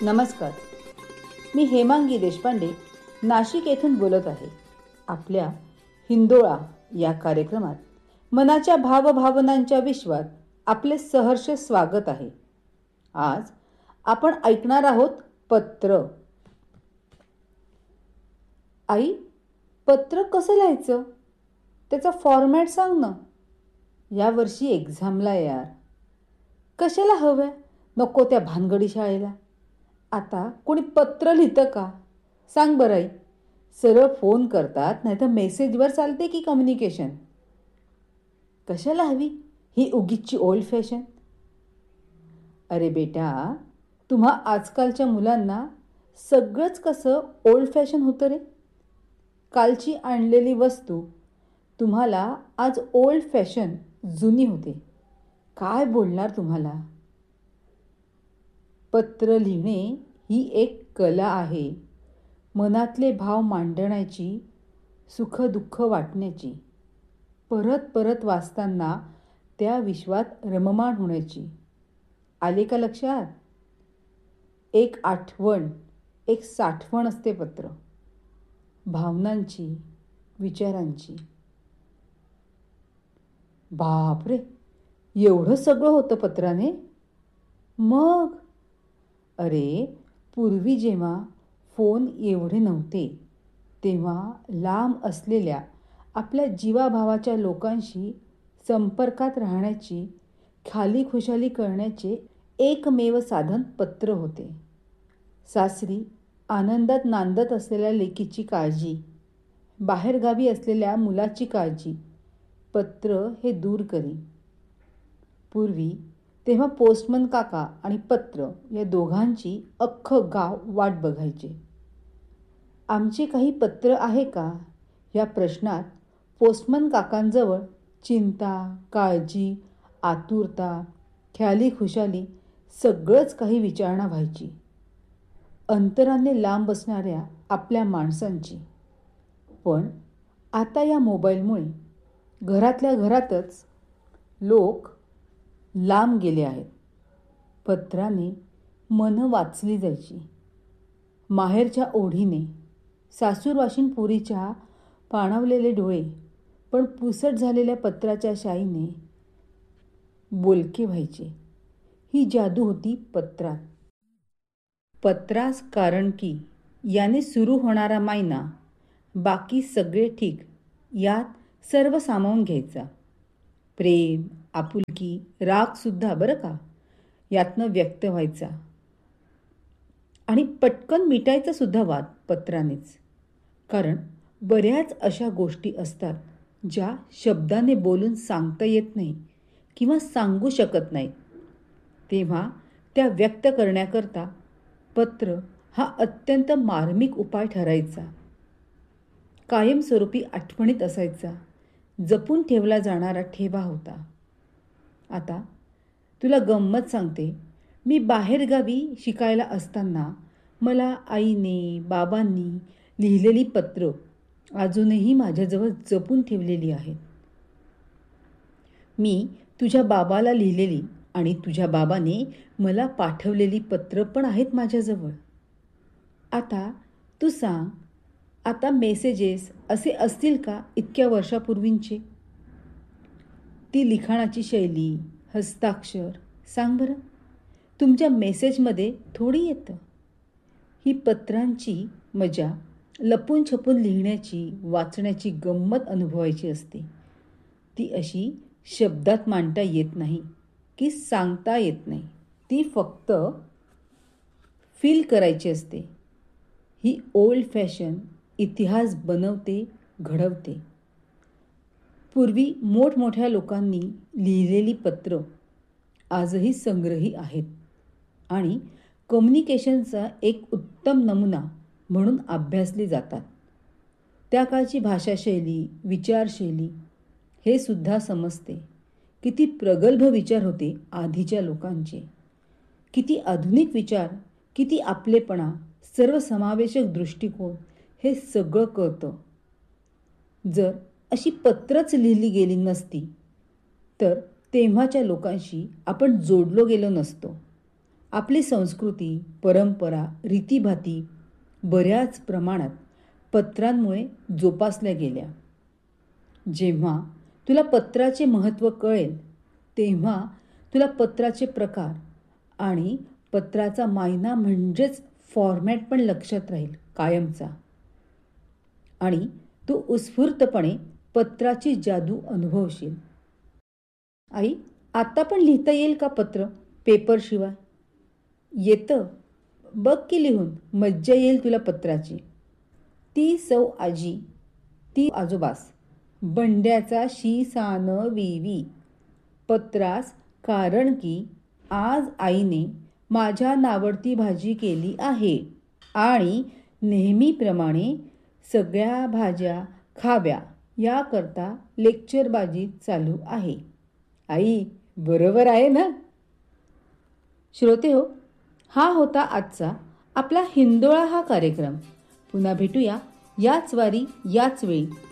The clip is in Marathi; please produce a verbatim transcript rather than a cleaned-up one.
नमस्कार. मी हेमांगी देशपांडे नाशिक येथून बोलत आहे. आपल्या हिंदोळा या कार्यक्रमात मनाच्या भावभावनांच्या विश्वात आपले सहर्ष स्वागत आहे. आज आपण ऐकणार आहोत पत्र. आई, पत्र कसं लिहायचं? त्याचा फॉर्मॅट सांग ना. यावर्षी एक्झामला यार. कशाला हव्या नको त्या भानगडी शाळेला. आता कोणी पत्र लिहितं का? सांग बरं आई. सरळ फोन करतात नाही तर मेसेजवर चालते की कम्युनिकेशन? कशाला हवी ही उगीचची ओल्ड फॅशन? अरे बेटा, तुम्हा आजकालच्या मुलांना सगळंच कसं ओल्ड फॅशन होतं रे. कालची आणलेली वस्तू तुम्हाला आज ओल्ड फॅशन जुनी होते. काय बोलणार तुम्हाला? पत्र लिहिणे ही एक कला आहे. मनातले भाव मांडण्याची, सुखदुःख वाटण्याची, परत परत वाचताना त्या विश्वात रममाण होण्याची. आले का लक्षात? एक आठवण, एक साठवण असते पत्र. भावनांची, विचारांची. बापरे, एवढं सगळं होतं पत्राने? मग अरे, पूर्वी जेव्हा फोन एवढे नव्हते तेव्हा लांब असलेल्या आपल्या जीवाभावाच्या लोकांशी संपर्कात राहण्याची, खाली खुशाली कळण्याचे एकमेव साधन पत्र होते. सासरी आनंदात नांदत असलेल्या लेकीची काळजी, बाहेरगावी असलेल्या मुलाची काळजी पत्र हे दूर करी. पूर्वी तेव्हा पोस्टमन काका आणि पत्र या दोघांची अख्खं गाव वाट बघायचे. आमचे काही पत्र आहे का या प्रश्नात पोस्टमन काकांजवळ चिंता, काळजी, आतुरता, ख्याली खुशाली सगळंच काही विचारणा व्हायची. अंतराने लांब असणाऱ्या आपल्या माणसांची. पण आता या मोबाईलमुळे घरातल्या घरातच लोक लांब गेले आहेत. पत्राने मनं वाचली जायची. माहेरच्या ओढीने, सासूरवाशीण पोरीच्या पाणावलेले डोळे पण पुसट झालेल्या पत्राच्या शाईने बोलके व्हायचे. ही जादू होती पत्रात. पत्रास कारण की याने सुरू होणारा मायना, बाकी सगळे ठीक यात सर्व सामावून घ्यायचा. प्रेम, आपुलकी, रागसुद्धा बरं का यातनं व्यक्त व्हायचा. आणि पटकन मिटायचा सुद्धा वाद पत्रानेच. कारण बऱ्याच अशा गोष्टी असतात ज्या शब्दाने बोलून सांगता येत नाही किंवा सांगू शकत नाहीत. तेव्हा त्या व्यक्त करण्याकरता पत्र हा अत्यंत मार्मिक उपाय ठरायचा. कायमस्वरूपी आठवणीत असायचा. जपून ठेवला जाणारा ठेवा होता. आता तुला गंमत सांगते. मी बाहेरगावी शिकायला असताना मला आईने, बाबांनी लिहिलेली पत्र अजूनही माझ्याजवळ जपून ठेवलेली आहेत. मी तुझ्या बाबाला लिहिलेली आणि तुझ्या बाबाने मला पाठवलेली पत्र पण आहेत माझ्याजवळ. आता तू सांग, आता मेसेजेस असे असतील का इतक्या वर्षापूर्वींचे? ती लिखाणाची शैली, हस्ताक्षर सांग बरं. तुमच्या मेसेजमध्ये थोडी येतं. ही पत्रांची मजा लपून छपून लिहिण्याची, वाचण्याची गंमत अनुभवायची असते. ती अशी शब्दात मांडता येत नाही की सांगता येत नाही. ती फक्त फील करायची असते. ही ओल्ड फॅशन इतिहास बनवते, घडवते. पूर्वी मोठमोठ्या लोकांनी लिहिलेली पत्र आजही संग्रही आहेत आणि कम्युनिकेशनचा एक उत्तम नमुना म्हणून अभ्यासली जातात. त्या काळची भाषाशैली, विचारशैली हे सुद्धा समजते. किती प्रगल्भ विचार होते आधीच्या लोकांचे. किती आधुनिक विचार, किती आपलेपणा, सर्वसमावेशक दृष्टिकोन हे सगळं कळतं. जर अशी पत्रच लिहिली गेली नसती तर तेव्हाच्या लोकांशी आपण जोडलो गेलो नसतो. आपली संस्कृती, परंपरा, रीतीभाती बऱ्याच प्रमाणात पत्रांमुळे जोपासल्या गेल्या. जेव्हा तुला पत्राचे महत्त्व कळेल तेव्हा तुला पत्राचे प्रकार आणि पत्राचा मायना म्हणजेच फॉर्मॅट पण लक्षात राहील कायमचा. आणि तू उत्स्फूर्तपणे पत्राची जादू अनुभवशील. आई, आता पण लिहिता येईल का पत्र पेपरशिवाय? येतं. बघ की लिहून, मज्जा येईल तुला पत्राची. ती सौ आजी, ती आजोबास. बंड्याचा शी सान विवी. पत्रास कारण की आज आईने माझ्या नावडती भाजी केली आहे आणि नेहमीप्रमाणे सगळ्या भाज्या खाव्या याकरता लेक्चरबाजी चालू आहे. आई, बरोबर आहे ना? श्रोते हो, हा होता आजचा आपला हिंदोळा हा कार्यक्रम. पुन्हा भेटूया याच वारी याच वेळी.